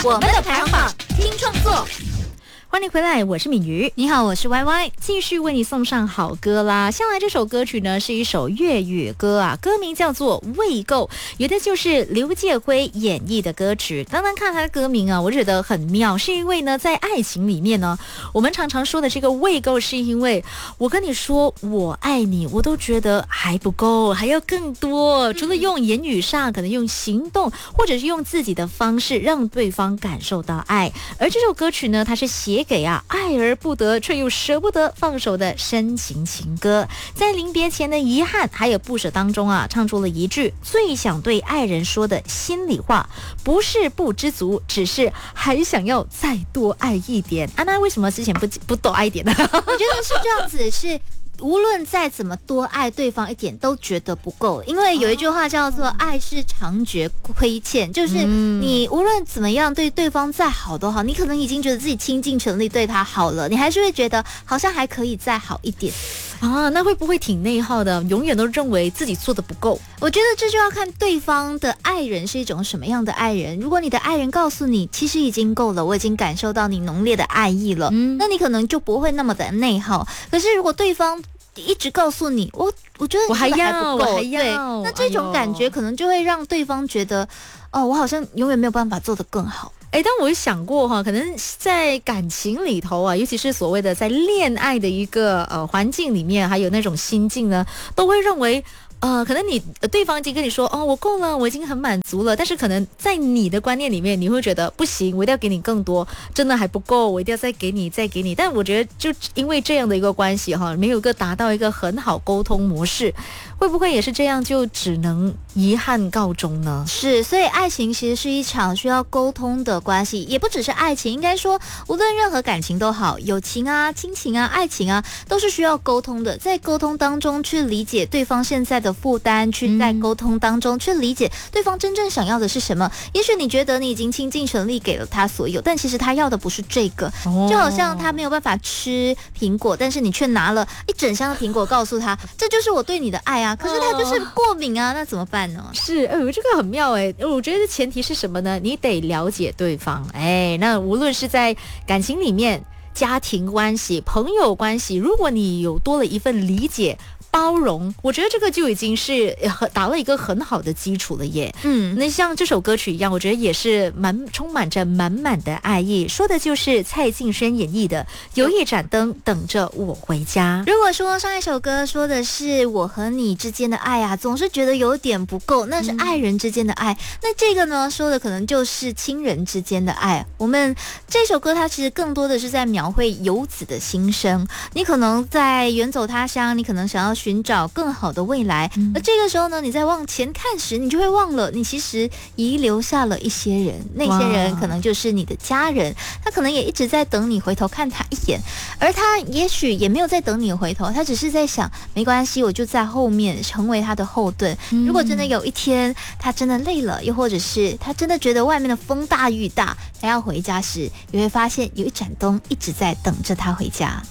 我们的排行榜听创作。 欢迎回来，我是敏瑜。 你好，我是 YY， 继续为你送上好歌啦。向来这首歌曲呢是一首粤语歌啊，歌名叫做《未够》，有的就是刘介辉演绎的歌曲。单单看他的歌名啊，我觉得很妙，是因为呢，在爱情里面呢，我们常常说的这个未够，是因为我跟你说我爱你，我都觉得还不够，还要更多。除了用言语上，可能用行动，或者是用自己的方式让对方感受到爱。而这首歌曲呢，它是写给爱而不得却又舍不得放手的深情情歌，在临别前的遗憾还有不舍当中唱出了一句最想对爱人说的心里话，不是不知足，只是还想要再多爱一点。安娜为什么之前不多爱一点呢？ 我觉得是这样子，是无论再怎么多爱对方一点都觉得不够，因为有一句话叫做爱是常觉亏欠，就是你无论怎么样对对方再好都好，你可能已经觉得自己倾尽全力对他好了，你还是会觉得好像还可以再好一点那会不会挺内耗的？永远都认为自己做的不够。 我觉得这就要看对方的爱人是一种什么样的爱人。如果你的爱人告诉你其实已经够了，我已经感受到你浓烈的爱意了，那你可能就不会那么的内耗。可是如果对方一直告诉你我觉得我还要， 对，那这种感觉可能就会让对方觉得我好像永远没有办法做得更好。 但我有想过可能在感情里头尤其是所谓的在恋爱的一个环境里面，还有那种心境呢，都会认为可能对方已经跟你说我够了，我已经很满足了，但是可能在你的观念里面，你会觉得不行，我一定要给你更多，真的还不够，我一定要再给你。但我觉得就因为这样的一个关系没有达到一个很好沟通模式，会不会也是这样就只能遗憾告终呢？ 是，所以爱情其实是一场需要沟通的关系，也不只是爱情，应该说无论任何感情都好，友情亲情爱情都是需要沟通的，在沟通当中去理解对方现在的负担，去在沟通当中去理解对方真正想要的是什么。也许你觉得你已经倾尽全力给了他所有，但其实他要的不是这个。就好像他没有办法吃苹果，但是你却拿了一整箱的苹果告诉他这就是我对你的爱可是他就是过敏那怎么办呢？ 是这个很妙我觉得前提是什么呢？你得了解对方那无论是在感情里面、家庭关系、朋友关系，如果你有多了一份理解包容，我觉得这个就已经是打了一个很好的基础了耶。那像这首歌曲一样，我觉得也是充满着满满的爱意，说的就是蔡敬轩演绎的有一盏灯等着我回家。 如果说上一首歌说的是我和你之间的爱总是觉得有点不够，那是爱人之间的爱，那这个呢说的可能就是亲人之间的爱。我们这首歌它其实更多的是在描绘游子的心声，你可能在远走他乡，你可能想要寻找更好的未来，而这个时候呢，你在往前看时，你就会忘了你其实遗留下了一些人，那些人可能就是你的家人，他可能也一直在等你回头看他一眼，而他也许也没有在等你回头，他只是在想没关系，我就在后面成为他的后盾。如果真的有一天他真的累了，又或者是他真的觉得外面的风大雨大，他要回家时，你会发现有一盏灯一直在等着他回家。